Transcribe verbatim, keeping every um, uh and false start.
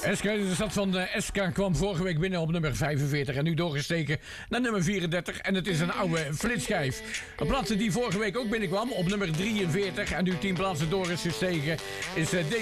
Eska, de stad van uh, Eska kwam vorige week binnen op nummer vijfenveertig en nu doorgesteken naar nummer vierendertig. En het is een oude flitsschijf. Een plaats die vorige week ook binnenkwam op nummer drieënveertig en nu tien plaatsen door is gestegen is uh,